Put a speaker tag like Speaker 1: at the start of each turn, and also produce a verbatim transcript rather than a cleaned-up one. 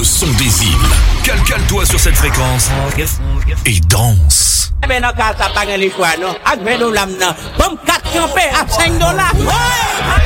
Speaker 1: son des îles. Cale-cale-toi sur cette fréquence et danse.
Speaker 2: Eh ben non, car ça pas les choix, non. Avec vingt dollars, non. Comme quatre campés à cinq dollars.